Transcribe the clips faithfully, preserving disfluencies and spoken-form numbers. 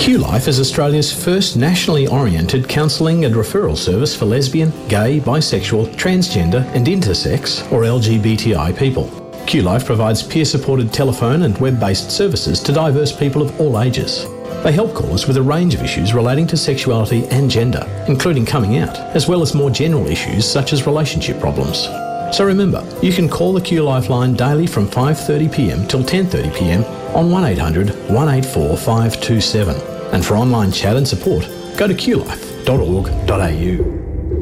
Q-Life is Australia's first nationally oriented counselling and referral service for lesbian, gay, bisexual, transgender and intersex or L G B T I people. Q-Life provides peer-supported telephone and web-based services to diverse people of all ages. They help callers with a range of issues relating to sexuality and gender, including coming out, as well as more general issues such as relationship problems. So remember, you can call the Q-Life line daily from five thirty p m till ten thirty p m on one eight hundred, one eight four, five two seven. And for online chat and support, go to q life dot org dot a u.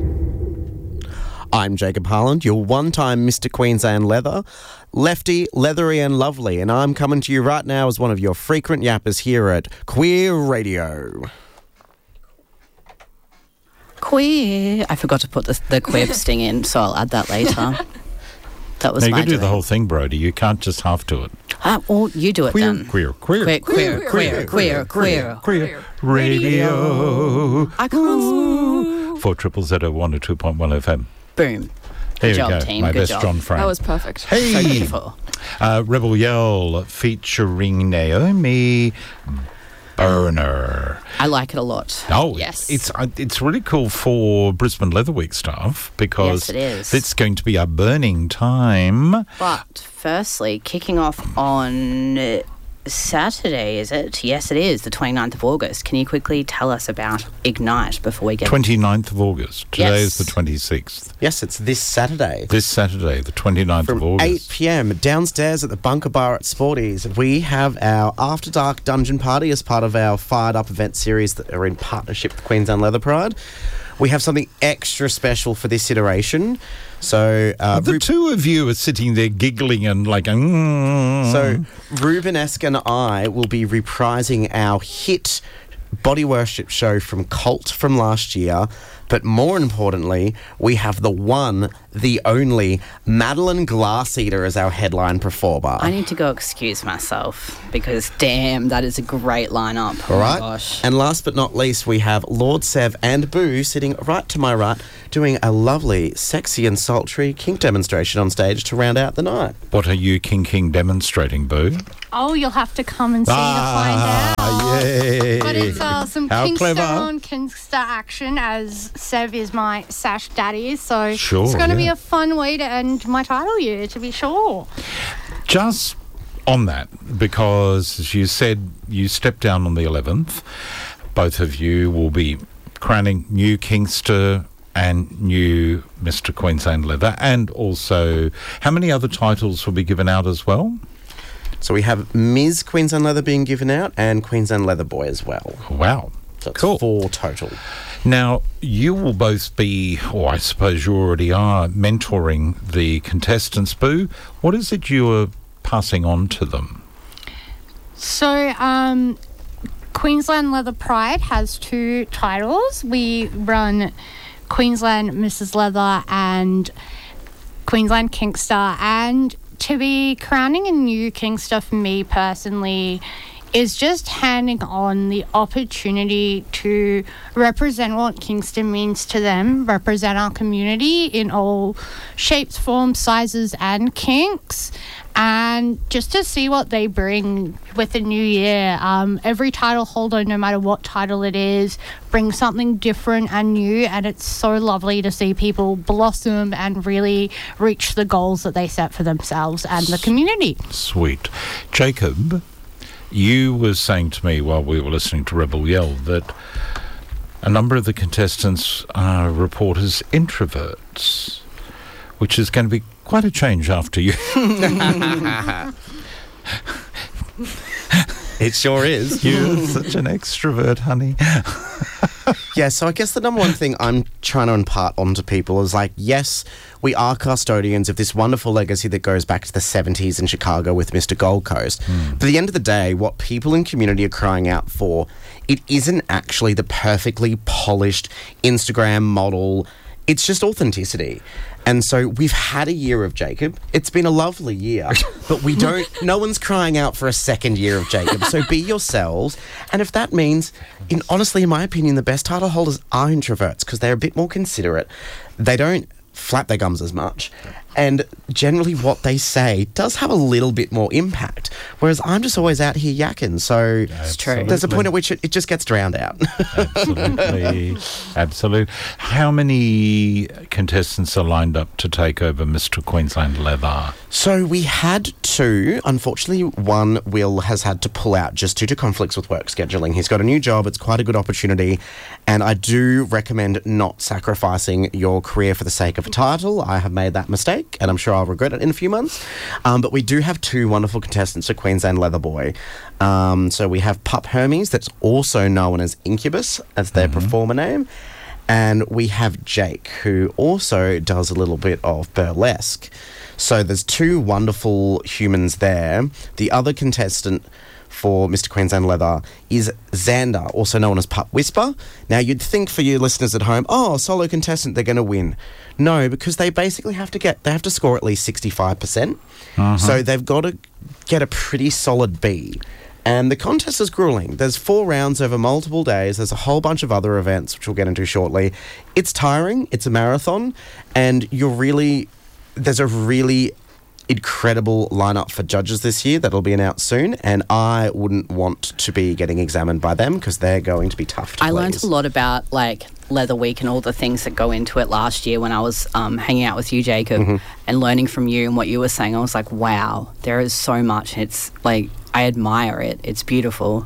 I'm Jacob Harland, your one-time Mister Queensland Leather, lefty, leathery and lovely, and I'm coming to you right now as one of your frequent yappers here at Queer Radio. Queer. I forgot to put the, the queer sting in, so I'll add that later. That was now, you my can do doing. the whole thing, Brody. You can't just half do it. Ah, well, you do it Queer, then. queer, queer, Queer, queer, queer, queer, queer, queer. Radio. I can't. Four triple zero one or two point one F M. Boom. There Good you job, go. team. My Good best job. John Frank. That was perfect. Hey. So beautiful. Uh, Rebel Yell featuring Naomi Burner. I like it a lot. Oh, yes. It's uh, it's really cool for Brisbane Leather Week stuff because Yes, it is. it's going to be a burning time. But firstly, kicking off on uh, Saturday, is it? Yes, it is, the twenty-ninth of August. Can you quickly tell us about Ignite before we get... twenty-ninth of August. Today Yes. is the twenty-sixth. Yes, it's this Saturday. This Saturday, the twenty-ninth From of August. eight p m downstairs at the Bunker Bar at Sporties, we have our After Dark Dungeon Party as part of our Fired Up event series that are in partnership with Queensland Leather Pride. We have something extra special for this iteration. So, uh, the Ru- two of you are sitting there giggling and like, mm. so Rubenesque and I will be reprising our hit body worship show from Cult from last year. But more importantly, we have the one, the only, Madeline Glasseater as our headline performer. I need to go excuse myself because, damn, that is a great lineup. All Oh, right. my gosh. And last but not least, we have Lord Sev and Boo sitting right to my right, doing a lovely, sexy and sultry kink demonstration on stage to round out the night. What are you kinking demonstrating, Boo? Oh, you'll have to come and see Ah, to find out. yay. But it's uh, some How Kinkster clever. on Kinkster action, as Sev is my sash daddy. So Sure, it's going to be yeah. a fun way to end my title year, to be sure. Just on that, because as you said, you stepped down on the eleventh. Both of you will be crowning new Kingster and new Mister Queensland Leather, and also how many other titles will be given out as well? So we have Miz Queensland Leather being given out and Queensland Leather Boy as well. Wow. So it's Cool. four total. Now, you will both be, or I suppose you already are, mentoring the contestants. Boo, what is it you are passing on to them? So, um, Queensland Leather Pride has two titles. We run Queensland Missus Leather and Queensland Kinkster, and to be crowning a new Kinkster for me personally is just handing on the opportunity to represent what Kingston means to them, represent our community in all shapes, forms, sizes and kinks, and just to see what they bring with the new year. Um, every title holder, no matter what title it is, brings something different and new, and it's so lovely to see people blossom and really reach the goals that they set for themselves and the community. Sweet. Jacob, you were saying to me while we were listening to Rebel Yell that a number of the contestants are reported as introverts, which is going to be quite a change after you. It sure is. You're such an extrovert, honey. Yeah, so I guess the number one thing I'm trying to impart onto people is like, yes, we are custodians of this wonderful legacy that goes back to the seventies in Chicago with Mister Gold Coast. Mm. But at the end of the day, what people in community are crying out for, it isn't actually the perfectly polished Instagram model. It's just authenticity. And so we've had a year of Jacob. It's been a lovely year, but we don't, no one's crying out for a second year of Jacob. So be yourselves. And if that means, in honestly, in my opinion, the best title holders are introverts because they're a bit more considerate. They don't flap their gums as much. And generally what they say does have a little bit more impact, whereas I'm just always out here yakking. So It's true. there's a point at which it, it just gets drowned out. Absolutely. Absolutely. How many contestants are lined up to take over Mister Queensland Leather? So we had two. Unfortunately, one Will has had to pull out just due to conflicts with work scheduling. He's got a new job. It's quite a good opportunity. And I do recommend not sacrificing your career for the sake of a title. I have made that mistake, and I'm sure I'll regret it in a few months. Um, but we do have two wonderful contestants for Queensland Leather Boy. Um, so we have Pup Hermes, that's also known as Incubus, as their performer name. And we have Jake, who also does a little bit of burlesque. So there's two wonderful humans there. The other contestant for Mister Queensland Leather is Xander, also known as Pup Whisper. Now, you'd think for you listeners at home, oh, solo contestant, they're going to win. No, because they basically have to get, they have to score at least sixty-five percent. Uh-huh. So they've got to get a pretty solid B. And the contest is grueling. There's four rounds over multiple days. There's a whole bunch of other events, which we'll get into shortly. It's tiring. It's a marathon. And you're really... There's a really incredible lineup for judges this year that'll be announced soon, and I wouldn't want to be getting examined by them because they're going to be tough to I learned please. a lot about like Leather Week and all the things that go into it last year when I was um, hanging out with you, Jacob, Mm-hmm. and learning from you and what you were saying. I was like, wow, there is so much. It's like, I admire it. It's beautiful.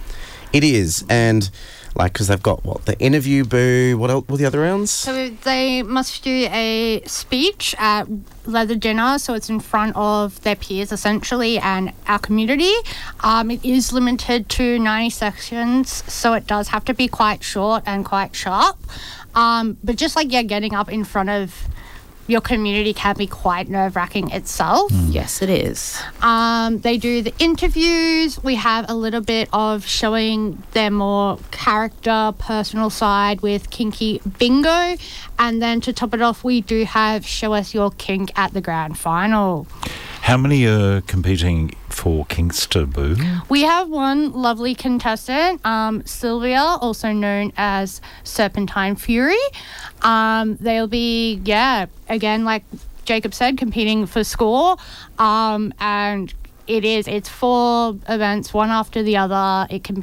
It is, and like, because they've got, what, the interview boo, what else, what are the other rounds? So they must do a speech at Leather Dinner, so it's in front of their peers essentially and our community. Um, it is limited to ninety seconds, so it does have to be quite short and quite sharp. Um, but just like, yeah, getting up in front of your community can be quite nerve-wracking itself. Yes, it is. Um, they do the interviews. We have a little bit of showing their more character, personal side with Kinky Bingo. And then to top it off, we do have Show Us Your Kink at the grand final. How many are competing for Kingster Boo? We have one lovely contestant, um, Sylvia, also known as Serpentine Fury. Um, they'll be, yeah, again, like Jacob said, competing for score. Um, and it is, it's four events, one after the other. It can